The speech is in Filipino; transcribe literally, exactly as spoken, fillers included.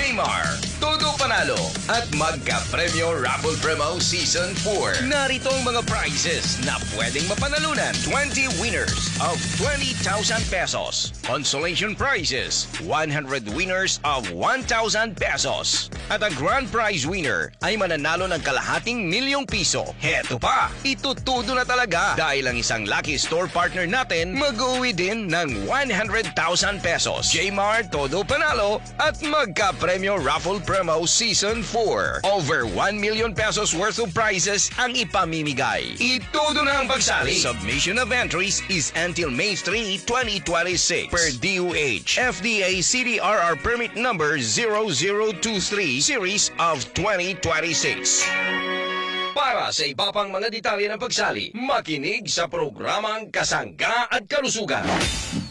J-Mar, Todo Panalo at Magka-Premyo Raffle Promo Season four. Narito ang mga prizes na pwedeng mapanalunan. twenty winners of twenty thousand pesos. Consolation prizes, one hundred winners of one thousand pesos. At ang grand prize winner ay mananalo ng kalahating milyong piso. Heto pa, itutudo na talaga dahil ang isang lucky store partner natin mag-uwi din ng one hundred thousand pesos. J-Mar, Todo Panalo at Magka-Premyo Raffle Promo Season four. Over one million pesos worth of prizes ang ipamimigay. Itudo na ang pagsali. Submission of entries is until May three, twenty twenty-six. Per D O H, F D A C D R R Permit Number zero zero two three Series of twenty twenty-six. Para sa iba pang mga detalye ng pagsali, makinig sa programang Kasangga at Kalusugan.